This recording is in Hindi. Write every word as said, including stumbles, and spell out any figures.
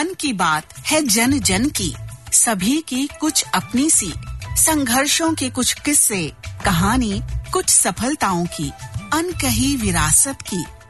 मन की बात है जन जन की, सभी की कुछ अपनी सी, संघर्षों के कुछ किस्से, कहानी कुछ सफलताओं की, अनकही विरासत की।